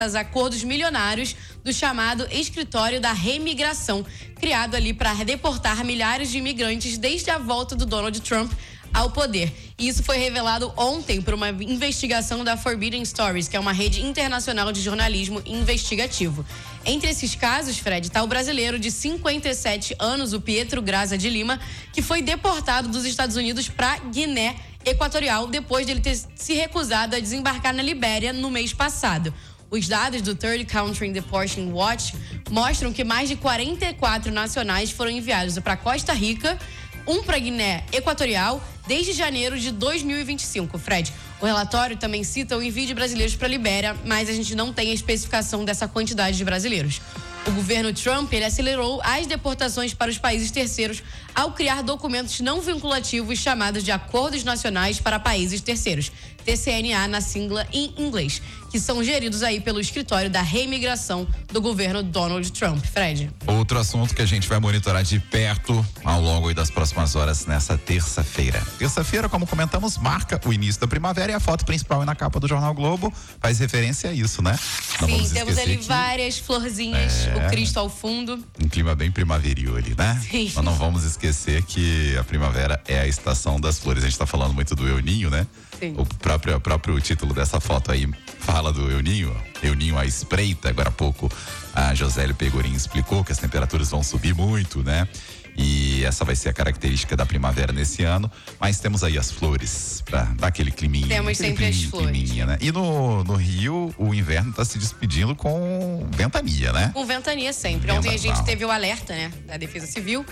acordos milionários do chamado Escritório da Remigração, criado ali para deportar milhares de imigrantes desde a volta do Donald Trump ao poder. E isso foi revelado ontem por uma investigação da Forbidden Stories, que é uma rede internacional de jornalismo investigativo. Entre esses casos, Fred, está o brasileiro de 57 anos, o Pietro Graça de Lima, que foi deportado dos Estados Unidos para Guiné Equatorial depois de ele ter se recusado a desembarcar na Libéria no mês passado. Os dados do Third Country Deportation Watch mostram que mais de 44 nacionais foram enviados para Costa Rica, um para Guiné Equatorial, desde janeiro de 2025, Fred. O relatório também cita o envio de brasileiros para a Libéria, mas a gente não tem a especificação dessa quantidade de brasileiros. O governo Trump, ele acelerou as deportações para os países terceiros ao criar documentos não vinculativos chamados de Acordos Nacionais para Países Terceiros, TCNA na sigla em inglês, que são geridos aí pelo escritório da reimigração do governo Donald Trump. Fred. Outro assunto que a gente vai monitorar de perto ao longo das próximas horas nessa terça-feira. Terça-feira, como comentamos, marca o início da primavera e a foto principal é na capa do Jornal Globo faz referência a isso, né? Sim, temos ali várias florzinhas, o Cristo ao fundo. Um clima bem primaveril ali, né? Sim. Mas não vamos esquecer que a primavera é a estação das flores. A gente tá falando muito do El Ninho, né? Sim. O próprio título dessa foto aí fala do El Ninho. El Ninho à espreita. Agora há pouco a Josélio Pegorin explicou que as temperaturas vão subir muito, né? E essa vai ser a característica da primavera nesse ano, mas temos aí as flores pra dar aquele climinha. Temos sempre as flores. Né? E no Rio, o inverno tá se despedindo com ventania, né? Com ventania sempre. Ontem a gente teve o alerta, né, da Defesa Civil.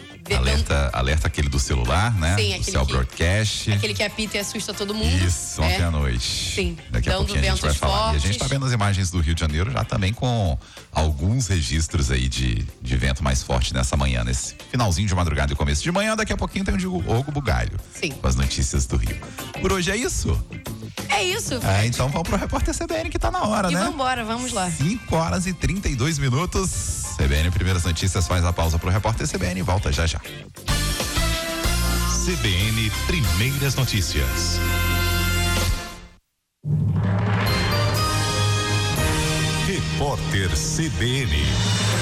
Alerta aquele do celular, né? Sim, o Cell Broadcast. Aquele que apita e assusta todo mundo. Isso, ontem à noite. Sim, daqui a pouquinho a gente vai falar. E a gente tá vendo as imagens do Rio de Janeiro já também com alguns registros aí de vento mais forte nessa manhã, nesse finalzinho de madrugada e começo de manhã. Daqui a pouquinho tem o Diogo Bugalho. Sim. Com as notícias do Rio. Por hoje é isso? É isso, Fred. Então vamos pro Repórter CBN que tá na hora, né? E vambora, vamos lá. 5 horas e 32 minutos. CBN Primeiras Notícias faz a pausa pro Repórter CBN e volta já já. CBN Primeiras Notícias. Repórter CBN.